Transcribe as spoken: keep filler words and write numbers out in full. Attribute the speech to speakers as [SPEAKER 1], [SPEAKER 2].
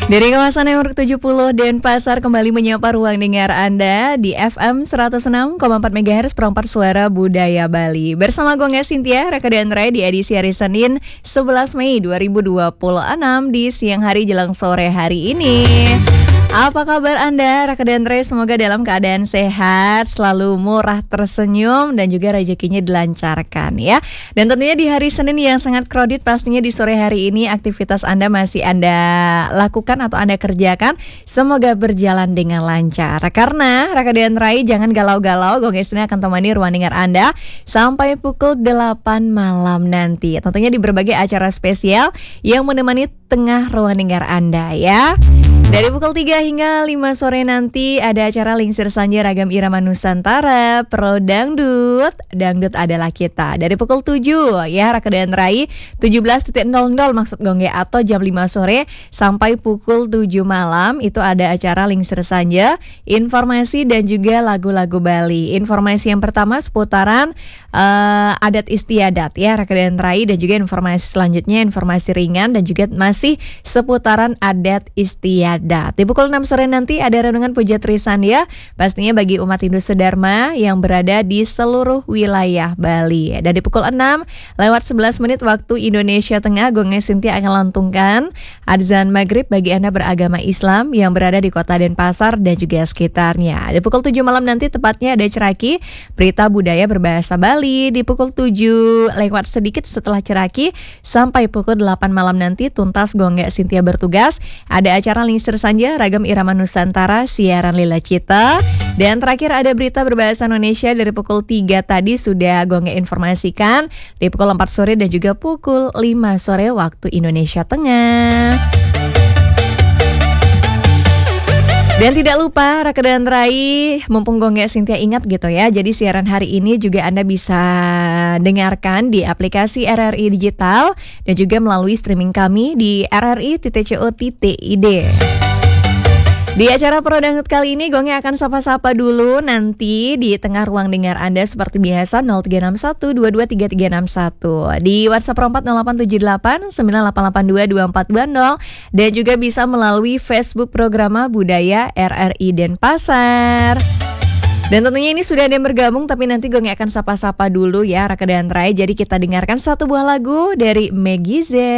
[SPEAKER 1] Dari kawasan Nomor tujuh puluh Denpasar kembali menyapa ruang dengar Anda di F M seratus enam koma empat MHz Perempat Suara Budaya Bali. Bersama gue Nggak Cynthia, Raka dan Ray di edisi hari Senin sebelas Mei dua ribu dua puluh enam di siang hari jelang sore hari ini. Apa kabar Anda, Raka dan Ray? Semoga dalam keadaan sehat, selalu murah tersenyum, dan juga rezekinya dilancarkan ya. Dan tentunya di hari Senin yang sangat crowded, pastinya di sore hari ini aktivitas Anda masih Anda lakukan atau Anda kerjakan, semoga berjalan dengan lancar. Karena Raka dan Ray jangan galau-galau, gue Nggak akan temani ruang dengar Anda sampai pukul delapan malam nanti. Tentunya di berbagai acara spesial yang menemani tengah ruang dengar Anda ya. Dari pukul tiga hingga lima sore nanti ada acara Lingsir Sanja Ragam Irama Nusantara, Pro Dangdut, Dangdut Adalah Kita. Dari pukul tujuh ya Raka dan Rai, tujuh belas nol nol maksud gongge atau jam lima sore sampai pukul tujuh malam itu ada acara Lingsir Sanja, informasi dan juga lagu-lagu Bali. Informasi yang pertama seputaran uh, adat istiadat ya Raka dan Rai, dan juga informasi selanjutnya informasi ringan dan juga masih seputaran adat istiadat. Di pukul enam sore nanti ada renungan Puja Trisandya, pastinya bagi umat Hindu Sedharma yang berada di seluruh wilayah Bali. Dan di pukul enam lewat sebelas menit waktu Indonesia Tengah, gue Nggak Cynthia akan lantunkan adzan maghrib bagi Anda beragama Islam yang berada di kota Denpasar dan juga sekitarnya. Di pukul tujuh malam nanti tepatnya ada Ceraki, berita budaya berbahasa Bali. Di pukul tujuh lewat sedikit setelah Ceraki sampai pukul delapan malam nanti tuntas gue Nggak Cynthia bertugas, ada acara Lingsir Sanja Ragam Irama Nusantara siaran Lila Cita. Dan terakhir ada berita berbahasa Indonesia dari pukul tiga tadi sudah gue Nggak informasikan, di pukul empat sore dan juga pukul lima sore waktu Indonesia Tengah. Dan tidak lupa Raka dan Rai, mumpung gue Nggak Cynthia ingat gitu ya, jadi siaran hari ini juga Anda bisa dengarkan di aplikasi R R I Digital dan juga melalui streaming kami di r r i titik co titik i d. Di acara Pro Dangdut kali ini gue akan sapa-sapa dulu nanti di tengah ruang dengar Anda seperti biasa nol tiga enam satu dua dua tiga tiga enam satu, di WhatsApp empat nol delapan tujuh delapan sembilan delapan delapan dua dua empat dua nol, dan juga bisa melalui Facebook Programa Budaya R R I Denpasar. Dan tentunya ini sudah ada yang bergabung, tapi nanti gue akan sapa-sapa dulu ya Raka dan Rai. Jadi kita dengarkan satu buah lagu dari Meggy Z.